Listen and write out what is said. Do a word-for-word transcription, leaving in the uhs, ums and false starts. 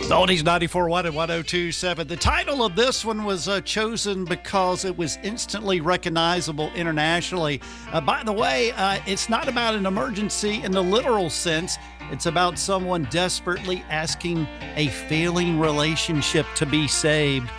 The Oldies ninety-four one and one oh two point seven. The title of this one was uh, chosen because it was instantly recognizable internationally. Uh, by the way, uh, it's not about an emergency in the literal sense. It's about someone desperately asking a failing relationship to be saved.